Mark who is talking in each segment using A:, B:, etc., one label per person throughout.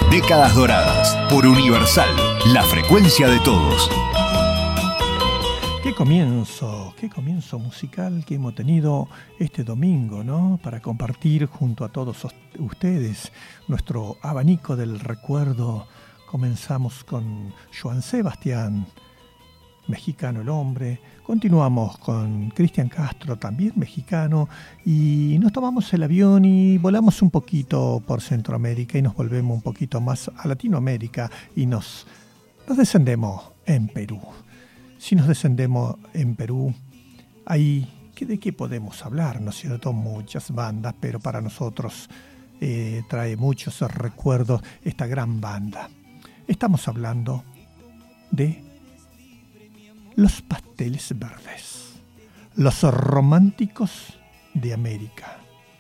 A: Décadas Doradas, por Universal, la frecuencia de todos.
B: Qué comienzo musical que hemos tenido este domingo, ¿no? Para compartir junto a todos ustedes nuestro abanico del recuerdo. Comenzamos con Joan Sebastián, mexicano el hombre. Continuamos con Cristian Castro, también mexicano. Y nos tomamos el avión y volamos un poquito por Centroamérica y nos volvemos un poquito más a Latinoamérica y nos descendemos en Perú. Si nos descendemos en Perú, ahí, ¿de qué podemos hablar? ¿No es cierto? Muchas bandas, pero para nosotros trae muchos recuerdos esta gran banda. Estamos hablando de Los Pasteles Verdes, los románticos de América.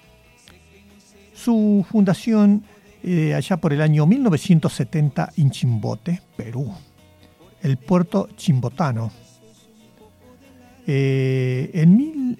B: Su fundación allá por el año 1970 en Chimbote, Perú. El puerto chimbotano. En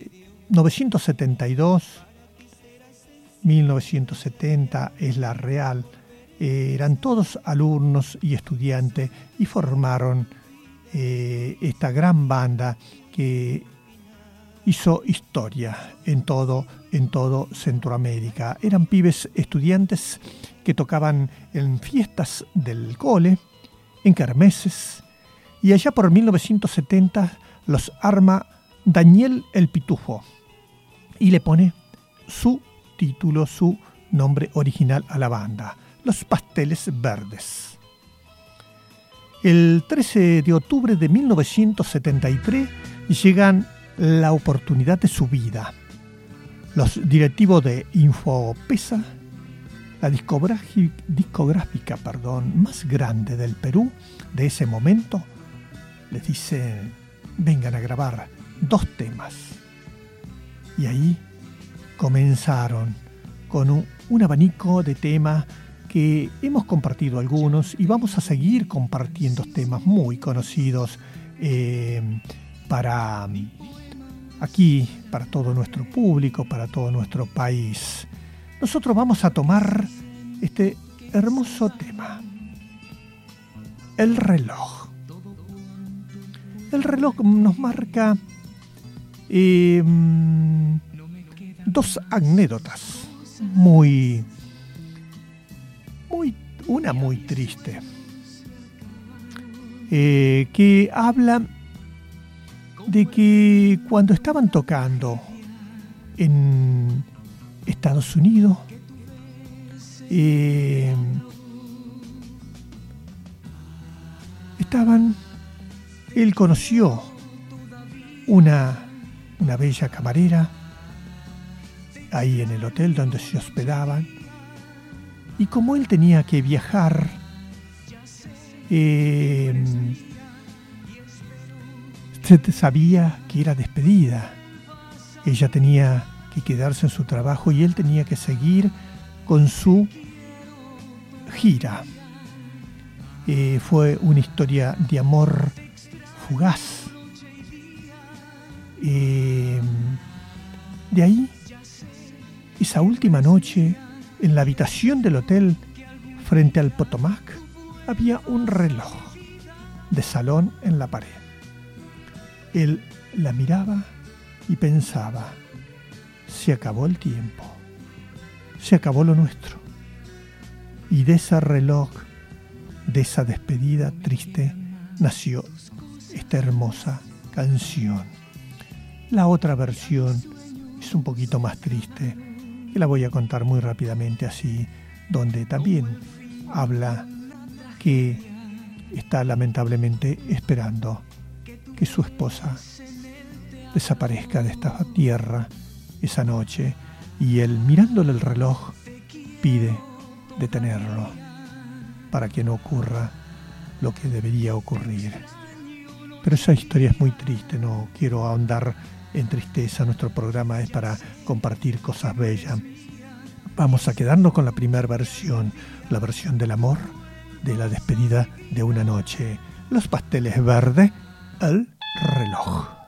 B: 1970 es la real. Eran todos alumnos y estudiantes y formaron esta gran banda que hizo historia en todo Centroamérica. Eran pibes estudiantes que tocaban en fiestas del cole, en kermeses. Y allá por 1970 los arma Daniel el Pitufo y le pone su título, su nombre original a la banda, Los Pasteles Verdes. El 13 de octubre de 1973 llegan la oportunidad de su vida. Los directivos de Infopesa, la discográfica más grande del Perú de ese momento, les dice: vengan a grabar 2 temas. Y ahí comenzaron con un abanico de temas que hemos compartido algunos y vamos a seguir compartiendo temas muy conocidos para todo nuestro público, para todo nuestro país. Nosotros vamos a tomar este hermoso tema, el reloj. El reloj nos marca 2 anécdotas una muy triste, que habla de que cuando estaban tocando en Estados Unidos, él conoció una bella camarera ahí en el hotel donde se hospedaban, y como él tenía que viajar, se sabía que era despedida. Ella tenía que quedarse en su trabajo y él tenía que seguir con su gira. Fue una historia de amor fugaz. De ahí, esa última noche, en la habitación del hotel, frente al Potomac, había un reloj de salón en la pared. Él la miraba y pensaba: se acabó el tiempo, se acabó lo nuestro. Y de ese reloj, de esa despedida triste, nació esta hermosa canción. La otra versión es un poquito más triste, que la voy a contar muy rápidamente así, donde también habla que está lamentablemente esperando que su esposa desaparezca de esta tierra esa noche, y él, mirándole el reloj, pide detenerlo para que no ocurra lo que debería ocurrir. Pero esa historia es muy triste, no quiero ahondar en tristeza. Nuestro programa es para compartir cosas bellas. Vamos a quedarnos con la primera versión, la versión del amor, de la despedida de una noche. Los Pasteles Verdes, el reloj.